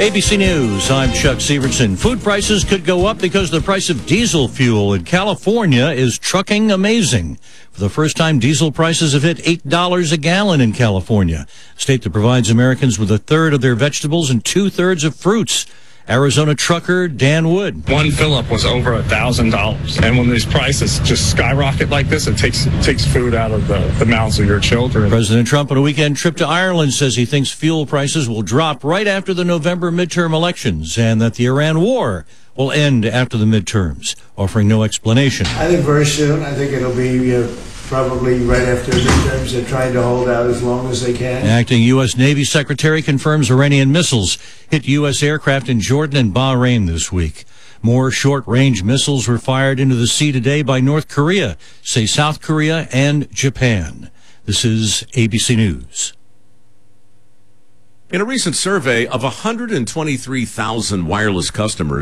ABC News, I'm Chuck Severson. Food prices could go up because the price of diesel fuel in California is trucking amazing. For the first time, diesel prices have hit $8 a gallon in California, a state that provides Americans with a third of their vegetables and two-thirds of fruits. Arizona trucker Dan Wood. One fill-up was over $1,000. And when these prices just skyrocket like this, it takes food out of the mouths of your children. President Trump on a weekend trip to Ireland says he thinks fuel prices will drop right after the November midterm elections and that the Iran war will end after the midterms, offering no explanation. I think very soon. I think it'll be probably right after the midterms. They're trying to hold out as long as they can. Acting U.S. Navy Secretary confirms Iranian missiles hit U.S. aircraft in Jordan and Bahrain this week. More short-range missiles were fired into the sea today by North Korea, say South Korea and Japan. This is ABC News. In a recent survey of 123,000 wireless customers,